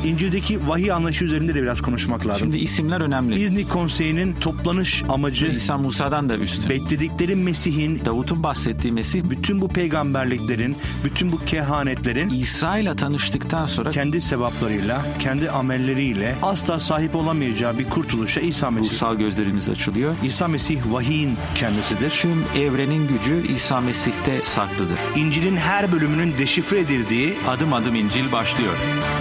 İncil'deki vahiy anlayışı üzerinde de biraz konuşmak lazım. Şimdi isimler önemli. İznik Konseyi'nin toplanış amacı, İsa Musa'dan da üstün. bekledikleri Mesih'in, Davut'un bahsettiği Mesih, bütün bu peygamberliklerin, bütün bu kehanetlerin İsa ile tanıştıktan sonra kendi sevaplarıyla, kendi amelleriyle asla sahip olamayacağı bir kurtuluşa İsa Mesih. ruhsal gözlerimiz açılıyor. İsa Mesih vahiyin kendisidir. Tüm evrenin gücü İsa Mesih'te saklıdır. İncil'in her bölümünün deşifre edildiği Adım adım İncil başlıyor.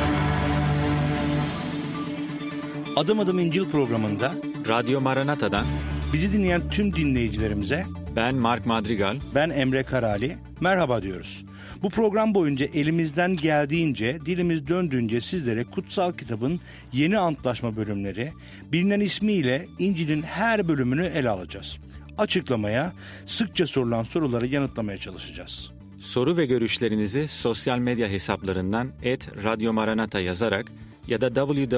Adım Adım İncil programında Radyo Maranata'dan bizi dinleyen tüm dinleyicilerimize ben Mark Madrigal, ben Emre Karali merhaba diyoruz. Bu program boyunca elimizden geldiğince, dilimiz döndüğünce sizlere kutsal kitabın yeni antlaşma bölümleri, bilinen ismiyle İncil'in her bölümünü ele alacağız. Açıklamaya, sıkça sorulan soruları yanıtlamaya çalışacağız. soru ve görüşlerinizi sosyal medya hesaplarından @radyomaranata yazarak ya da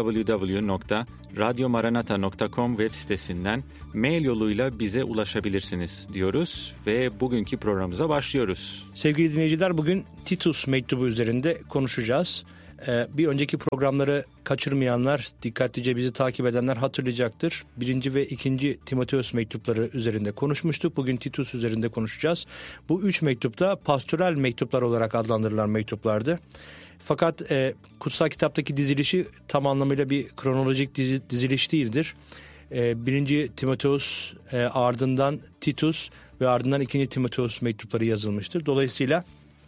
www.radyomaranata.com web sitesinden mail yoluyla bize ulaşabilirsiniz diyoruz ve bugünkü programımıza başlıyoruz. Sevgili dinleyiciler, bugün Titus mektubu üzerinde konuşacağız. Bir önceki programları kaçırmayanlar, dikkatlice bizi takip edenler hatırlayacaktır. 1. ve 2. Timoteos mektupları üzerinde konuşmuştuk. Bugün Titus üzerinde konuşacağız. Bu 3 mektupta pastoral mektuplar olarak adlandırılan mektuplardı. Fakat kutsal kitaptaki dizilişi tam anlamıyla bir kronolojik diziliş değildir. 1. Timoteos, ardından Titus ve ardından 2. Timoteos mektupları yazılmıştır. Dolayısıyla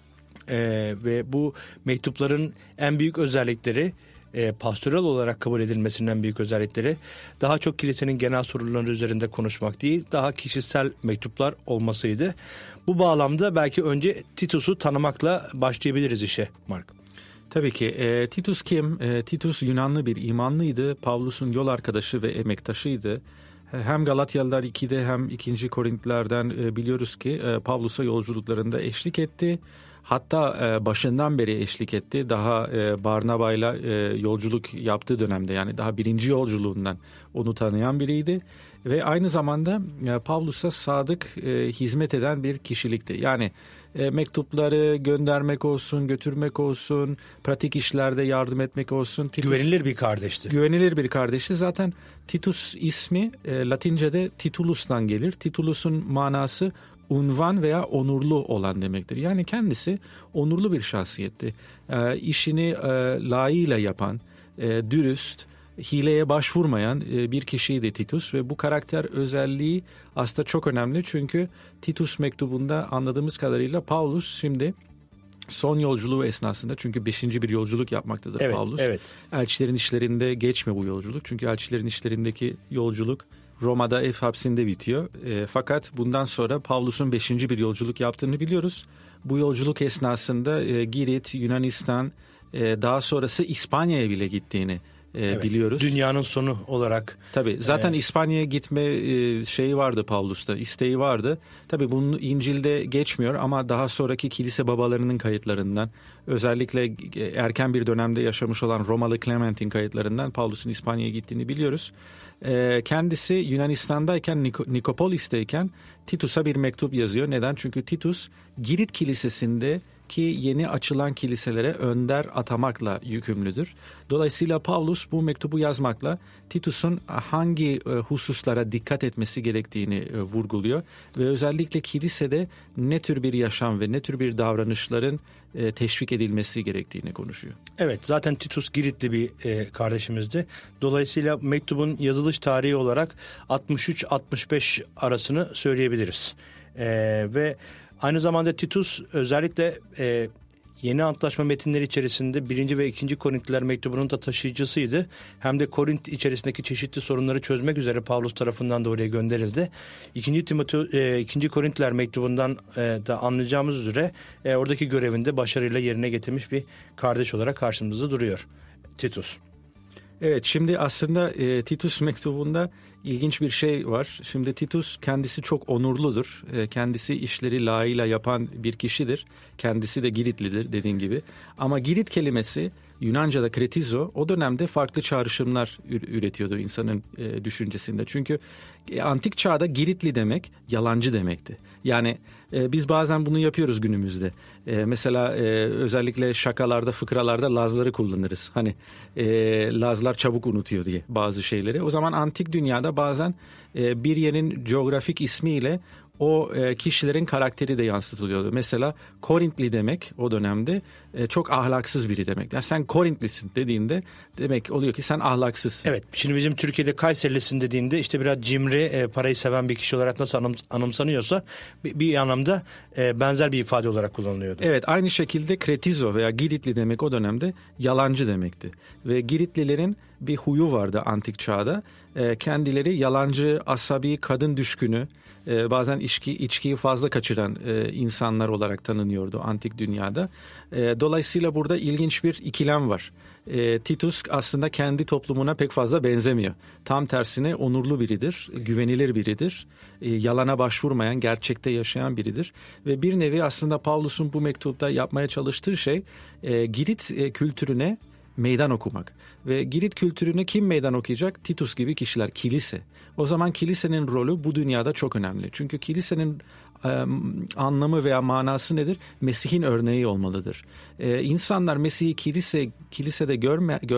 ve bu mektupların en büyük özellikleri, pastoral olarak kabul edilmesinin en büyük özellikleri daha çok kilisenin genel sorunları üzerinde konuşmak değil, daha kişisel mektuplar olmasıydı. Bu bağlamda belki önce Titus'u tanımakla başlayabiliriz işe Mark. Tabii ki. Titus kim? Titus Yunanlı bir imanlıydı. Pavlus'un yol arkadaşı ve emektaşıydı. Hem Galatyalılar 2'de hem 2. Korintlilerden biliyoruz ki Pavlus'a yolculuklarında eşlik etti. Hatta başından beri eşlik etti. Daha Barnaba'yla yolculuk yaptığı dönemde, yani daha 1. yolculuğundan onu tanıyan biriydi. Ve aynı zamanda Pavlus'a sadık hizmet eden bir kişilikti. Yani mektupları göndermek olsun, götürmek olsun, pratik işlerde yardım etmek olsun. Güvenilir bir kardeşti. Güvenilir bir kardeşti. Zaten Titus ismi Latince'de Titulus'tan gelir. Titulus'un manası unvan veya onurlu olan demektir. Yani kendisi onurlu bir şahsiyetti. İşini layığıyla yapan, dürüst, hileye başvurmayan bir kişiydi Titus ve bu karakter özelliği aslında çok önemli. Çünkü Titus mektubunda anladığımız kadarıyla Pavlus şimdi son yolculuğu esnasında, çünkü 5. bir yolculuk yapmaktadır Pavlus. Evet. Elçilerin işlerinde geçme bu yolculuk. Çünkü elçilerin işlerindeki yolculuk Roma'da ev hapsinde bitiyor. Fakat bundan sonra Pavlus'un 5. bir yolculuk yaptığını biliyoruz. Bu yolculuk esnasında Girit, Yunanistan, daha sonrası İspanya'ya bile gittiğini biliyoruz. Dünyanın sonu olarak. Tabii zaten İspanya'ya gitme şeyi vardı Pavlus'ta, isteği vardı. Tabii bunun İncil'de geçmiyor ama daha sonraki kilise babalarının kayıtlarından, özellikle erken bir dönemde yaşamış olan Romalı Clement'in kayıtlarından Pavlus'un İspanya'ya gittiğini biliyoruz. Kendisi Yunanistan'dayken, Nikopolis'teyken Titus'a bir mektup yazıyor. Neden? Çünkü Titus Girit Kilisesi'nde ki yeni açılan kiliselere önder atamakla yükümlüdür. Dolayısıyla Pavlus bu mektubu yazmakla Titus'un hangi hususlara dikkat etmesi gerektiğini vurguluyor ve özellikle kilisede ne tür bir yaşam ve ne tür bir davranışların teşvik edilmesi gerektiğini konuşuyor. Evet, zaten Titus Giritli bir kardeşimizdi. Dolayısıyla mektubun yazılış tarihi olarak 63-65 arasını söyleyebiliriz. Ve aynı zamanda Titus özellikle yeni antlaşma metinleri içerisinde 1. ve 2. Korintliler mektubunun da taşıyıcısıydı. Hem de Korint içerisindeki çeşitli sorunları çözmek üzere Pavlus tarafından da oraya gönderildi. 2. Korintliler mektubundan da anlayacağımız üzere oradaki görevinde başarıyla yerine getirmiş bir kardeş olarak karşımızda duruyor Titus. Evet, şimdi aslında Titus mektubunda ilginç bir şey var. Şimdi Titus kendisi çok onurludur. Kendisi işleri layığıyla yapan bir kişidir. Kendisi de Giritlidir dediğin gibi. Ama Girit kelimesi Yunanca'da kretizo o dönemde farklı çağrışımlar üretiyordu insanın düşüncesinde. Çünkü antik çağda Giritli demek yalancı demekti. Yani biz bazen bunu yapıyoruz günümüzde. Mesela özellikle şakalarda, fıkralarda Lazları kullanırız. Hani Lazlar çabuk unutuyor diye bazı şeyleri. O zaman antik dünyada bazen bir yerin coğrafik ismiyle o kişilerin karakteri de yansıtılıyordu. Mesela Korintli demek o dönemde çok ahlaksız biri demek. Yani sen Korintlisin dediğinde demek oluyor ki sen ahlaksızsın. Evet, şimdi bizim Türkiye'de Kayserilisin dediğinde işte biraz cimri, parayı seven bir kişi olarak nasıl anımsanıyorsa bir anlamda benzer bir ifade olarak kullanılıyordu. Evet, aynı şekilde kretizo veya Giritli demek o dönemde yalancı demekti. Ve Giritlilerin bir huyu vardı antik çağda. Kendileri yalancı, asabi, kadın düşkünü, bazen içkiyi fazla kaçıran insanlar olarak tanınıyordu antik dünyada. Dolayısıyla burada ilginç bir ikilem var. Titus aslında kendi toplumuna pek fazla benzemiyor. Tam tersine onurlu biridir, güvenilir biridir, yalana başvurmayan, gerçekte yaşayan biridir. Ve bir nevi aslında Paulus'un bu mektupta yapmaya çalıştığı şey Girit kültürüne meydan okumak. Ve Girit kültürüne kim meydan okuyacak? Titus gibi kişiler, kilise. O zaman kilisenin rolü bu dünyada çok önemli. Çünkü kilisenin anlamı veya manası nedir? Mesih'in örneği olmalıdır. İnsanlar Mesih'i kilisede